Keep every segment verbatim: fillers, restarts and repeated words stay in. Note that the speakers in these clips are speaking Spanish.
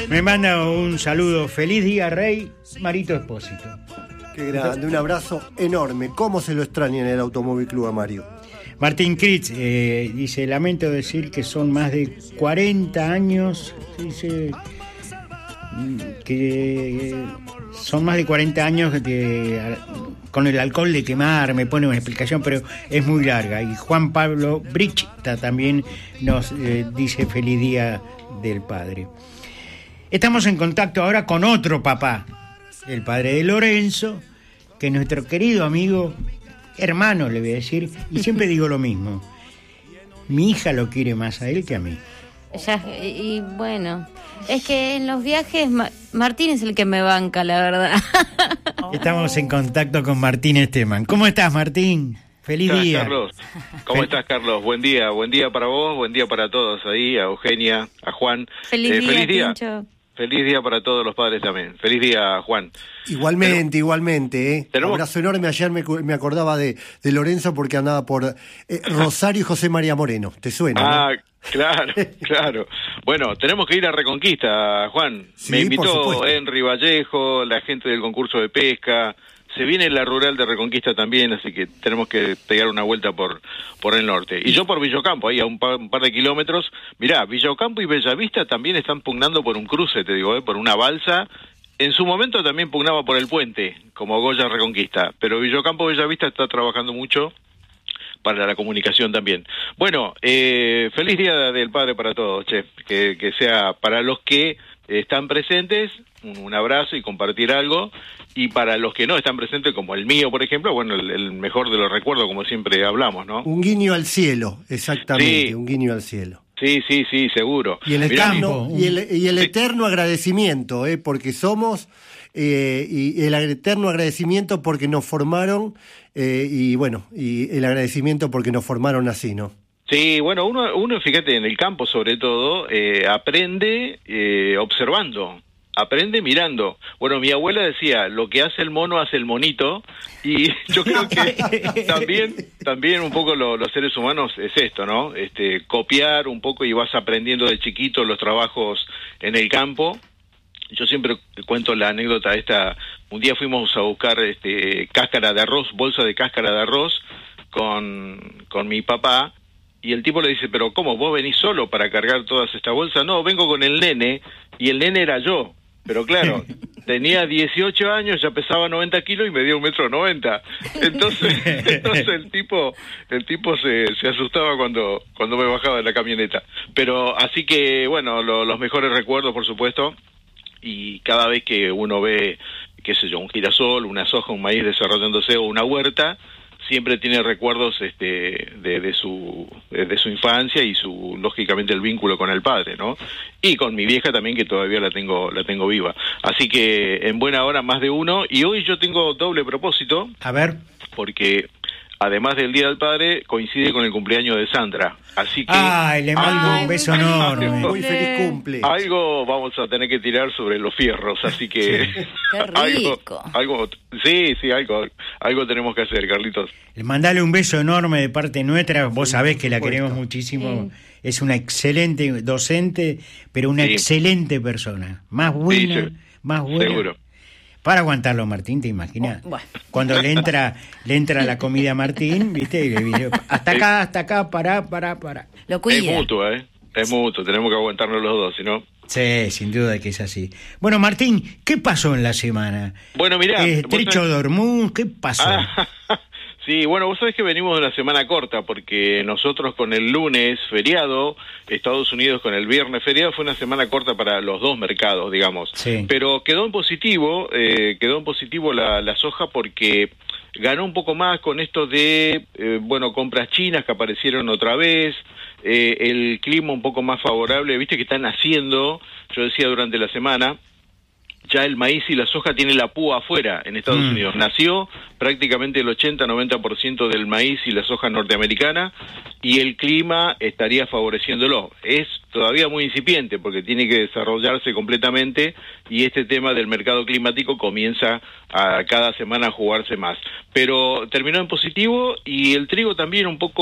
Me manda un saludo. Feliz día, Rey, Marito Espósito. Qué grande, un abrazo enorme. ¿Cómo se lo extraña en el Automóvil Club a Mario? Martín Critz eh, dice, lamento decir que son más de cuarenta años, dice, que son más de cuarenta años de, con el alcohol de quemar, me pone una explicación, pero es muy larga. Y Juan Pablo Brichta también nos eh, dice feliz día del padre. Estamos en contacto ahora con otro papá, el padre de Lorenzo, que nuestro querido amigo, hermano le voy a decir, y siempre digo lo mismo, mi hija lo quiere más a él que a mí. Ya, y bueno, es que en los viajes Ma- Martín es el que me banca, la verdad. Estamos en contacto con Martín Esteban. ¿Cómo estás, Martín? Feliz ¿Cómo día. estás, Carlos? ¿Cómo Fel- estás, Carlos? Buen día, buen día para vos, buen día para todos ahí, a Eugenia, a Juan. Feliz Eh, día, feliz día. Tincho. Feliz día para todos los padres también. Feliz día, Juan. Igualmente, Pero, igualmente. ¿eh? tenemos... Un abrazo enorme. Ayer me, me acordaba de, de Lorenzo porque andaba por eh, Rosario y José María Moreno. ¿Te suena? Ah, ¿no? claro, claro. Bueno, tenemos que ir a Reconquista, Juan. Sí, me por invitó supuesto. Henry Vallejo, la gente del concurso de pesca. Se viene la rural de Reconquista también, así que tenemos que pegar una vuelta por por el norte. Y yo por Villocampo, ahí a un par, un par de kilómetros. Mirá, Villocampo y Bellavista también están pugnando por un cruce, te digo, ¿eh? Por una balsa. En su momento también pugnaba por el puente, como Goya Reconquista. Pero Villocampo Bellavista está trabajando mucho para la comunicación también. Bueno, eh, feliz día del padre para todos, che. Que, que sea para los que están presentes, un, un abrazo y compartir algo. Y para los que no están presentes, como el mío, por ejemplo, bueno, el, el mejor de los recuerdos, como siempre hablamos, ¿no? Un guiño al cielo, exactamente, Sí. un guiño al cielo. Sí, sí, sí, seguro. Y el, Mirá, eterno, y el, y el Sí. eterno agradecimiento, ¿eh? Porque somos, eh, y el eterno agradecimiento porque nos formaron, eh, y bueno, y el agradecimiento porque nos formaron así, ¿no? Sí, bueno, uno, uno fíjate, en el campo sobre todo, eh, aprende eh, observando, aprende mirando. Bueno, mi abuela decía, lo que hace el mono hace el monito, y yo creo que también también un poco lo, los seres humanos es esto, ¿no? Este, copiar un poco y vas aprendiendo de chiquito los trabajos en el campo. Yo siempre cuento la anécdota esta, un día fuimos a buscar este cáscara de arroz, bolsa de cáscara de arroz con, con mi papá. Y el tipo le dice, pero ¿cómo? ¿Vos venís solo para cargar todas estas bolsas? No, vengo con el nene, y el nene era yo. Pero claro, tenía dieciocho años, ya pesaba noventa kilos y medía un metro noventa. Entonces, entonces el tipo, el tipo se, se asustaba cuando, cuando me bajaba de la camioneta. Pero así que, bueno, lo, los mejores recuerdos, por supuesto. Y cada vez que uno ve, qué sé yo, un girasol, una soja, un maíz desarrollándose o una huerta, siempre tiene recuerdos este de, de su de su infancia y su lógicamente el vínculo con el padre, ¿no? Y con mi vieja también, que todavía la tengo la tengo viva. Así que en buena hora más de uno. Y hoy yo tengo doble propósito. A ver. Porque además del Día del Padre coincide con el cumpleaños de Sandra. Así que Ay, le mando Ay, un beso muy feliz enorme. cumple. Muy feliz cumple. algo vamos a tener que tirar sobre los fierros, así que Qué algo, rico. algo, sí, sí, algo, algo tenemos que hacer, Carlitos. Mandale un beso enorme de parte nuestra. Vos sabés que la supuesto. queremos muchísimo. Sí. Es una excelente docente, pero una Sí. excelente persona. Más buena, Sí, sí. más buena. Seguro. Para aguantarlo, Martín, ¿te imaginas? Oh, bueno. Cuando le entra le entra la comida a Martín, ¿viste? Y le dice, hasta acá, hasta acá, pará, pará, pará. Lo Es cuida. mutuo, ¿eh? Es mutuo, tenemos que aguantarnos los dos, si no... Sí, sin duda que es así. Bueno, Martín, ¿qué pasó en la semana? Bueno, mirá... Eh, vos Estrecho sabés- de Hormuz, ¿qué pasó? Ah, sí, bueno, vos sabés que venimos de una semana corta, porque nosotros con el lunes feriado, Estados Unidos con el viernes feriado, fue una semana corta para los dos mercados, digamos. Sí. Pero quedó en positivo, eh, quedó en positivo la, la soja porque ganó un poco más con esto de, eh, bueno, compras chinas que aparecieron otra vez, eh, el clima un poco más favorable, viste que están haciendo, yo decía durante la semana, ya el maíz y la soja tiene la púa afuera en Estados Mm. Unidos. Nació prácticamente el ochenta noventa por ciento del maíz y la soja norteamericana, y el clima estaría favoreciéndolo. Es todavía muy incipiente porque tiene que desarrollarse completamente, y este tema del mercado climático comienza a cada semana a jugarse más. Pero terminó en positivo, y el trigo también un poco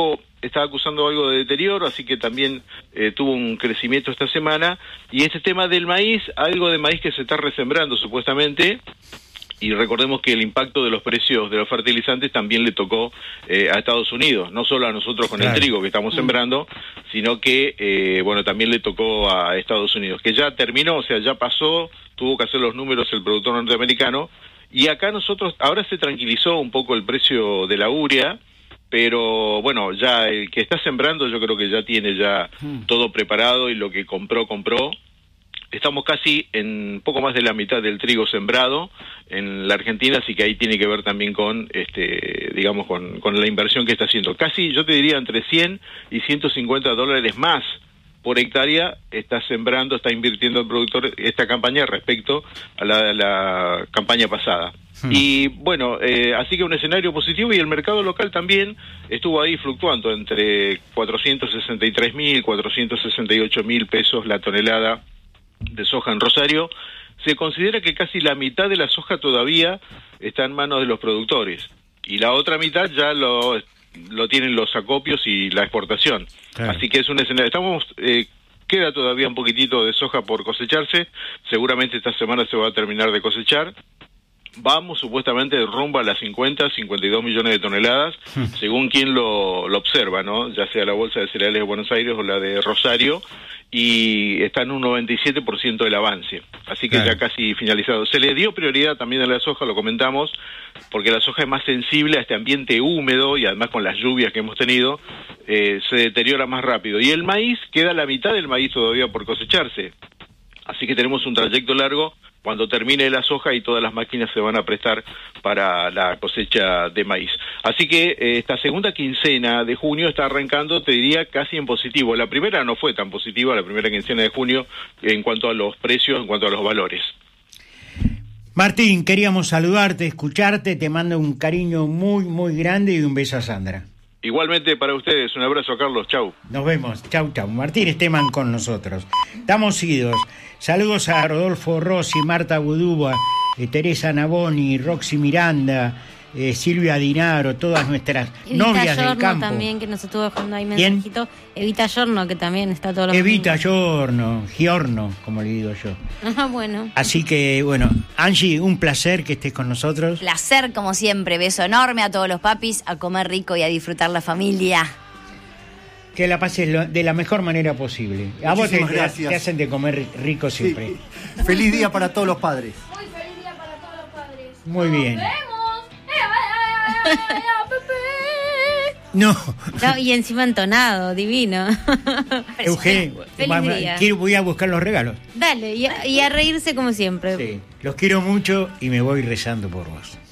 está acusando algo de deterioro, así que también eh, tuvo un crecimiento esta semana. Y este tema del maíz, algo de maíz que se está resembrando supuestamente. Y recordemos que el impacto de los precios de los fertilizantes también le tocó eh, a Estados Unidos, no solo a nosotros con claro. el trigo que estamos sembrando, sino que, eh, bueno, también le tocó a Estados Unidos, que ya terminó, o sea, ya pasó, tuvo que hacer los números el productor norteamericano, y acá nosotros, ahora se tranquilizó un poco el precio de la urea, pero bueno, ya el que está sembrando yo creo que ya tiene ya todo preparado y lo que compró, compró. Estamos casi en poco más de la mitad del trigo sembrado en la Argentina, así que ahí tiene que ver también con, este, digamos, con, con la inversión que está haciendo. Casi, yo te diría, entre cien y ciento cincuenta dólares más por hectárea está sembrando, está invirtiendo el productor esta campaña respecto a la, a la campaña pasada. Hmm. Y bueno, eh, así que un escenario positivo, y el mercado local también estuvo ahí fluctuando entre cuatrocientos sesenta y tres mil, cuatrocientos sesenta y ocho mil pesos la tonelada de soja en Rosario. Se considera que casi la mitad de la soja todavía está en manos de los productores y la otra mitad ya lo, lo tienen los acopios y la exportación. Claro. Así que es un escenario. Estamos, eh, queda todavía un poquitito de soja por cosecharse. Seguramente esta semana se va a terminar de cosechar. Vamos supuestamente rumbo a las cincuenta, cincuenta y dos millones de toneladas, hmm. según quien lo, lo observa, ¿no? Ya sea la Bolsa de Cereales de Buenos Aires o la de Rosario, y está en un noventa y siete por ciento del avance, así que claro. ya casi finalizado. Se le dio prioridad también a la soja, lo comentamos, porque la soja es más sensible a este ambiente húmedo y además con las lluvias que hemos tenido, eh, se deteriora más rápido. Y el maíz, queda la mitad del maíz todavía por cosecharse, así que tenemos un trayecto largo cuando termine la soja y todas las máquinas se van a prestar para la cosecha de maíz. Así que eh, esta segunda quincena de junio está arrancando, te diría, casi en positivo. La primera no fue tan positiva, la primera quincena de junio, en cuanto a los precios, en cuanto a los valores. Martín, queríamos saludarte, escucharte, te mando un cariño muy, muy grande y un beso a Sandra. Igualmente para ustedes, un abrazo, Carlos, chau. Nos vemos, chau, chau. Martín Esteban con nosotros. Estamos idos. Saludos a Rodolfo Rossi, Marta Buduba, eh, Teresa Naboni, Roxy Miranda, eh, Silvia Dinaro, todas nuestras Evita novias Giorno del campo. También, que nos estuvo dejando ahí mensajito. Evita Giorno, que también está todos los Evita Giorno, Giorno, como le digo yo. Ajá, bueno. Así que, bueno, Angie, un placer que estés con nosotros. Placer, como siempre. Beso enorme a todos los papis, a comer rico y a disfrutar la familia. Que la pases de la mejor manera posible. A vos te, te hacen de comer rico siempre. Sí. Feliz día para todos los padres. Muy feliz día para todos los padres. Muy bien. ¡Nos vemos! No. No, y encima entonado, divino. Eugenio, voy a buscar los regalos. Dale, y a, y a reírse como siempre. Sí, los quiero mucho y me voy rezando por vos.